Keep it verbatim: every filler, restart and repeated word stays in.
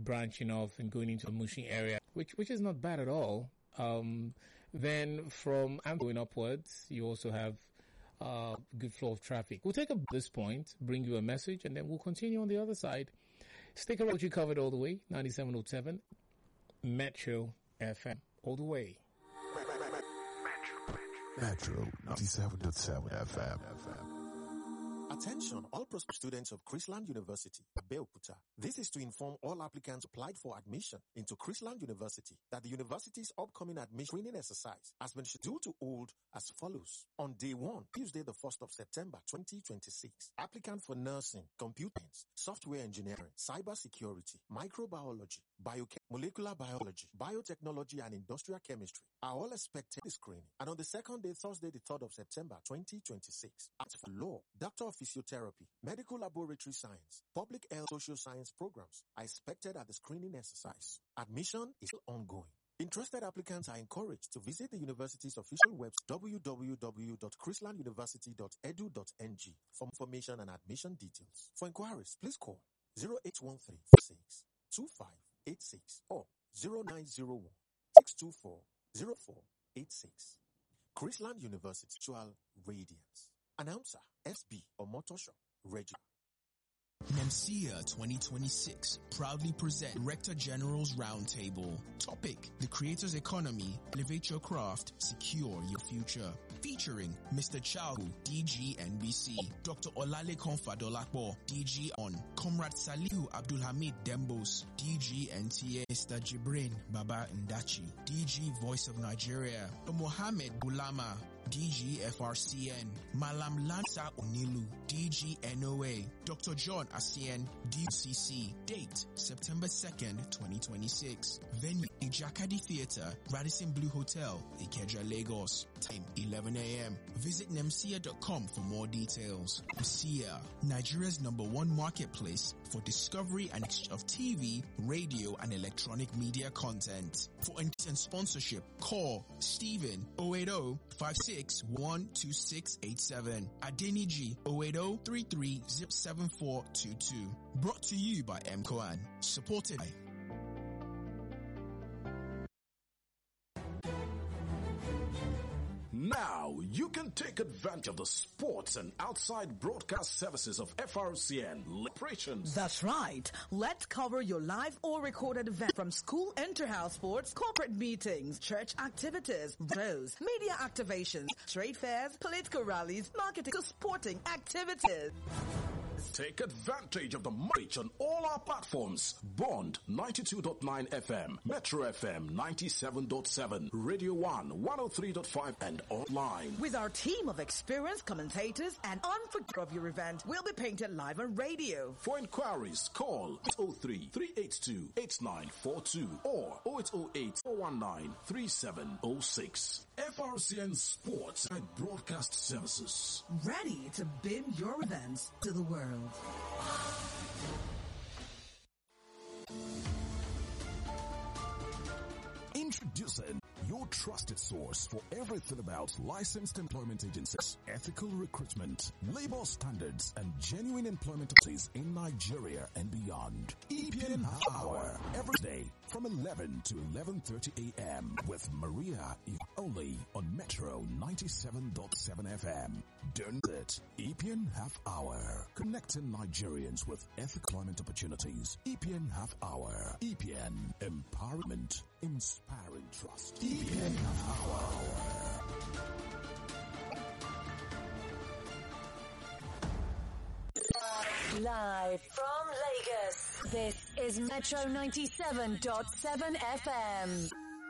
branching off and going into the Mushin area, which which is not bad at all. Um, then from Am going upwards, you also have uh, good flow of traffic. We'll take up this point, bring you a message, and then we'll continue on the other side. Stick around, you covered all the way. ninety-seven point seven Metro F M, all the way. Metro ninety-seven point seven F M. Attention, all prospective students of Chrisland University, Abeokuta. This is to inform all applicants applied for admission into Chrisland University that the university's upcoming admission screening exercise has been scheduled to hold as follows. On day one, Tuesday the first of September twenty twenty-six, applicant for nursing, computer science, software engineering, cybersecurity, microbiology, biochem, molecular biology, biotechnology, and industrial chemistry are all expected to screening. And on the second day, Thursday the third of September twenty twenty-six, as for law, Doctor of Physiotherapy, Medical Laboratory Science, Public Health Social Science programs are expected at the screening exercise. Admission is still ongoing. Interested applicants are encouraged to visit the university's official website w w w dot chrisland university dot e d u dot n g for information and admission details. For inquiries, please call zero eight one three six two five eight six or zero nine zero one six two four zero four eight six. Chrisland University Virtual Radiance. Announcer S B Omotosho Reggie. NEMSEA twenty twenty-six proudly present Rector General's Roundtable. Topic: The Creator's Economy. Elevate your craft, secure your future. Featuring Mister Chagu, D G N B C, Doctor Olalekan Fadolapo, D G on, Comrade Salihu Abdulhamid Dembos, D G N T A, Mister Jibrin Baba Ndachi, D G Voice of Nigeria, Mohammed Bulama, D G F R C N, Malam Lansa Onilu, D G N O A, Doctor John Asien, D C C. Date, September second, twenty twenty-six. Venue, Ijakadi Theatre, Radisson Blue Hotel, Ikeja, Lagos. Time, eleven a m Visit nemsia dot com for more details. NEMSEA, Nigeria's number one marketplace for discovery and exchange of T V, radio, and electronic media content. For interest and sponsorship, call Stephen oh eight oh, five six one two six eight seven. Adeniji oh eight oh, three three zero seven four two two. Brought to you by M Coan. Supported by Now you can take advantage of the sports and outside broadcast services of F R C N operations. That's right. Let's cover your live or recorded event from school inter-house sports, corporate meetings, church activities, shows, media activations, trade fairs, political rallies, marketing, sporting activities. Take advantage of the reach on all our platforms. Bond ninety-two point nine F M, Metro F M ninety-seven point seven, Radio one one oh three point five, and online. With our team of experienced commentators and unforgettable of your event will be painted live on radio. For inquiries, call eight oh three, three eight two, eight nine four two or oh eight oh eight, four one nine, three seven oh six. F R C N Sports and Broadcast Services. Ready to beam your events to the world. Introducing your trusted source for everything about licensed employment agencies, ethical recruitment, labor standards, and genuine employment opportunities in Nigeria and beyond. E P N Hour, every day from eleven to eleven thirty a m with Maria, only on Metro ninety-seven point seven F M. Don't it. E P N Half Hour, connecting Nigerians with ethical employment opportunities. E P N Half Hour. E P N, empowerment, inspiring trust. E P N Half Hour. Live from Lagos, this is Metro ninety-seven point seven F M.